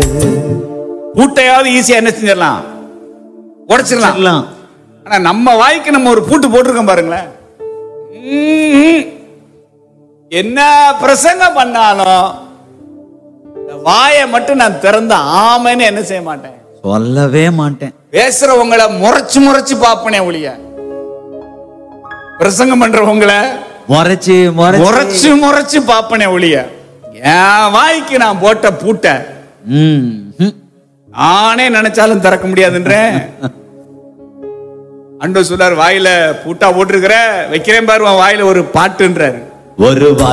பூட்டையாவது ஈஸியா என்ன செஞ்சிடலாம், உடைச்சிடலாம். ஆனா நம்ம வாய்க்கு நம்ம ஒரு பூட்டு போட்டிருக்கோம் பாருங்களேன். என்ன பிரசங்கம் பண்ணாலும் வாயை மட்டும் நான் திறந்த ஆமைன்னு என்ன செய்ய மாட்டேன், சொல்லவே மாட்டேன். பேசுறவங்களை முறைச்சு முறைச்சு பாப்பனே ஒழிய, பிரசங்கம் பண்றவங்களை முறைச்சு முறைச்சு முறைச்சு பாப்பனே ஒழிய, என் வாய்க்கு நான் போட்ட பூட்ட நானே நினைச்சாலும் திறக்க முடியாதுன்றேன். அண்டோ சொல்லார், வாயில பூட்டா போட்டிருக்கிற, வைக்கிறேன் பாரு வாயில ஒரு பாட்டுன்றாரு. ஒரு